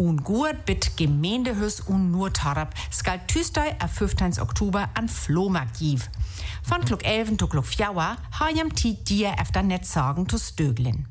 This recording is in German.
Und gut bit Gemeindehus und nur Tarab skal Tüstei am 15. Oktober an Flohmarkt giv. Von Klok 11 to Klok 4 ha jam Tiet dir efter net sagen zu stögeln.